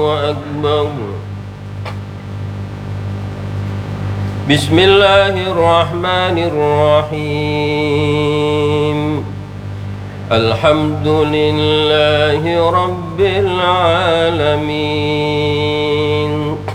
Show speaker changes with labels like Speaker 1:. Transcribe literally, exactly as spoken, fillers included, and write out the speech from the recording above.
Speaker 1: أكبر. بسم الله الرحمن الرحيم. الحمد لله رب العالمين.